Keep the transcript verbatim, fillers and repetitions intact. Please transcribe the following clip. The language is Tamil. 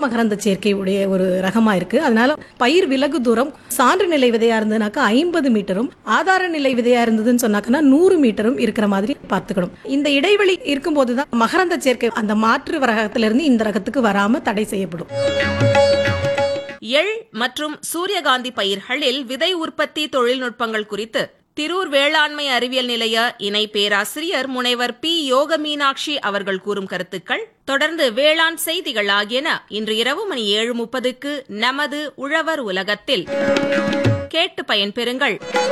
மகரந்த சேர்க்கை உடைய ஒரு ரகமா இருக்கு. அதனால பயிர் விலகு தூரம் சான்று நிலை விதையா இருந்ததுனாக்கா ஐம்பது மீட்டரும் ஆதார நிலை விதையா இருந்ததுன்னு சொன்னாக்கன்னா நூறு மீட்டரும் இருக்கிற மாதிரி பார்த்துக்கணும். இந்த இடைவெளி இருக்கும்போதுதான் மகரந்த சேர்க்கை அந்த மாற்று ரகத்திலிருந்து இந்த ரகத்துக்கு வராம தடை செய்யப்படும். எள் மற்றும் சூரியகாந்தி பயிர்களில் விதை உற்பத்தி தொழில்நுட்பங்கள் குறித்து திரூர் வேளாண்மை அறிவியல் நிலைய இணை பேராசிரியர் முனைவர் பி யோக மீனாட்சி அவர்கள் கூறும் கருத்துக்கள் தொடர்ந்து வேளாண் செய்திகள் ஆகியன இன்று இரவு மணி ஏழு முப்பதுக்கு நமது உழவர் உலகத்தில் கேட்டு பயன்பெறுங்கள்.